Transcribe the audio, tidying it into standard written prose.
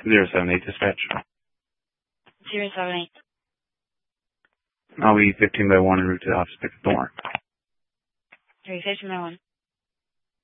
078 dispatch. 078. I'll be 15 by 1 en route to the office, pick up the warrant. 15 by 1.